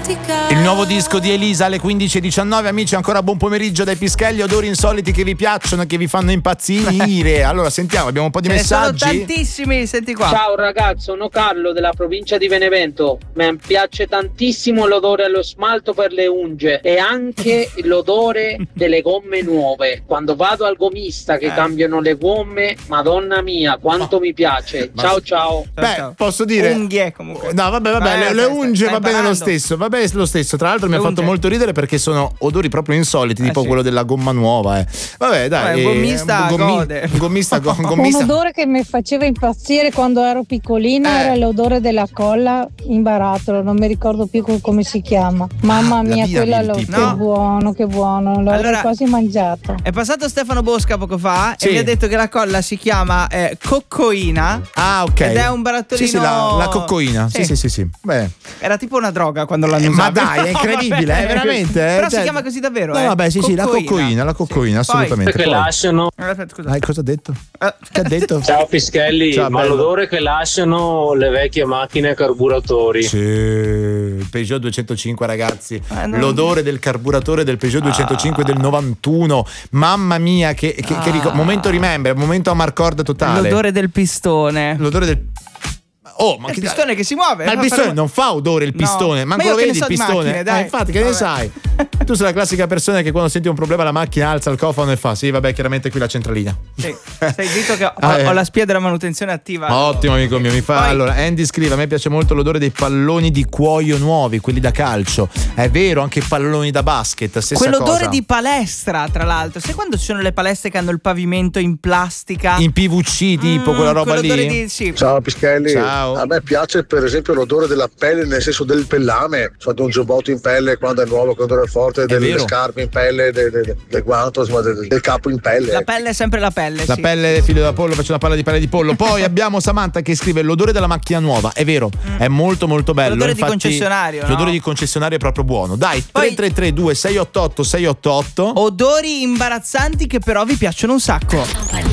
Il nuovo disco di Elisa alle 15:19. Amici, ancora buon pomeriggio dai Pischelli. Odori insoliti che vi piacciono, che vi fanno impazzire. Allora sentiamo, abbiamo un po' di messaggi. Sono tantissimi, senti qua. Ciao ragazzo, sono Carlo della provincia di Benevento. Mi piace tantissimo l'odore allo smalto per le unghie e anche l'odore delle gomme nuove. Quando vado al gommista che cambiano le gomme, madonna mia, quanto mi piace. Ciao. Beh, posso dire unghie comunque. No, vabbè, le unghie va bene lo stesso. Va bene lo stesso. Tra l'altro mi ha fatto molto ridere perché sono odori proprio insoliti, tipo quello della gomma nuova. Vabbè, dai. Un gommista gode. Un gommista. Un odore che mi faceva impazzire quando ero piccolina era l'odore della colla in barattolo, non mi ricordo più come si chiama. Mamma mia, quella che buono, l'ho quasi mangiato. È passato Stefano Bosca poco fa e mi ha detto che la colla si chiama coccoina. Ah, ok. Ed è un barattolino. Sì, la coccoina. Sì. Beh. Era tipo una droga quando l'hanno usato. Ma dai, è incredibile, veramente. Però si chiama così davvero. No, vabbè, sì, la coccoina, assolutamente. Che lasciano. Cosa ha detto? Che ha detto? Ciao Pischelli, Ciao, ma bello. l'odore che lasciano le vecchie macchine a carburatori. Sì, il Peugeot 205, ragazzi. L'odore del carburatore del Peugeot 205 del 91. Mamma mia, che momento remember, momento Amarcord totale. L'odore del pistone. L'odore del ma il pistone che si muove. Ma il pistone non fa odore, il pistone. No. Ma lo vedi il pistone? Macchine, dai. Infatti, che ne sai? Tu sei la classica persona che quando senti un problema la macchina alza il cofano e fa: sì, vabbè, chiaramente qui la centralina. Sì. Stai zitto che ho la spia della manutenzione attiva. Ottimo, amico mio. Allora, Andy scrive: a me piace molto l'odore dei palloni di cuoio nuovi, quelli da calcio. È vero, anche i palloni da basket, stessa quell'odore cosa. di palestra, tra l'altro. Sai quando ci sono le palestre che hanno il pavimento in plastica? In PVC, tipo quella roba lì. Sì. Ciao Pischelli. Ciao. A me piace per esempio l'odore della pelle, nel senso del pellame, di un giubbotto in pelle quando è nuovo, quando è forte, delle scarpe in pelle, del guanto, insomma, del capo in pelle. La pelle è sempre la pelle. La pelle, figlio da pollo, faccio una palla di pelle di pollo. Poi abbiamo Samantha che scrive: l'odore della macchina nuova. È vero, è molto molto bello. L'odore infatti, di concessionario. L'odore di concessionario è proprio buono. Dai, 333-2688-688. Odori imbarazzanti che però vi piacciono un sacco.